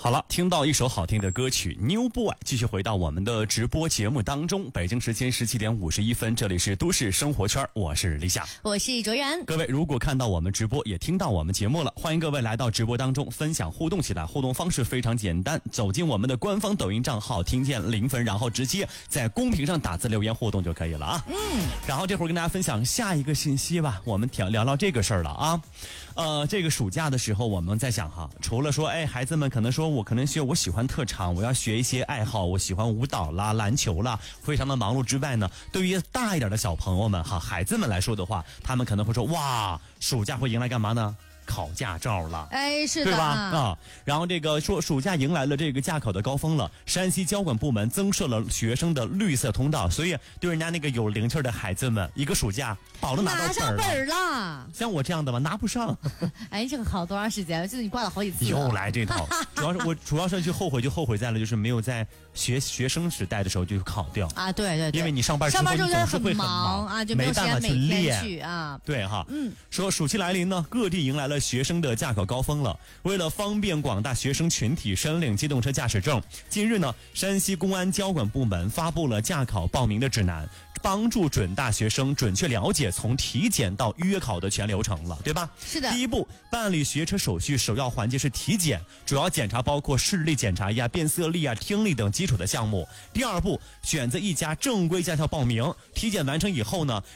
好了，听到一首好听的歌曲 New Boy， 继续回到我们的直播节目当中。北京时间17点51分，这里是都市生活圈，我是李想， 我是卓然。 各位如果看到我们直播也听到我们节目了，欢迎各位来到直播当中分享互动起来。互动方式非常简单，走进我们的官方抖音账号，听见0分，然后直接在公屏上打字留言互动就可以了啊。然后这会儿跟大家分享下一个信息吧，我们聊聊这个事儿了啊。这个暑假的时候我们在想哈，除了说孩子们可能说我可能我喜欢特长，我要学一些爱好，我喜欢舞蹈啦、篮球啦，非常的忙碌之外呢，对于大一点的小朋友们哈，孩子们来说的话，他们可能会说哇，暑假会迎来干嘛呢？考驾照了， 是的， 对吧？啊，然后这个说暑假迎来了这个驾考的高峰了，山西交管部门增设了学生的绿色通道，所以对人家那个有灵气的孩子们，一个暑假保证拿到本儿了。 像我这样的吧，拿不上。 这个考多长时间？就是你挂了好几次。 又来这套，主要是就后悔在了，就是没有在学生时代的时候就考掉啊。 对， 因为你上班之后你总是会很忙啊，就没有办法去练啊。 对哈，说暑期来临呢，各地迎来了学生的驾考高峰了。为了方便广大学生群体申领机动车驾驶证，近日呢，山西公安交管部门发布了驾考报名的指南，帮助准大学生准确了解从体检到预约考的全流程了，对吧？ 是的。 第一步，办理学车手续首要环节是体检，主要检查包括视力检查呀、变色力啊、听力等基础的项目。第二步，选择一家正规驾校报名，体检完成以后呢，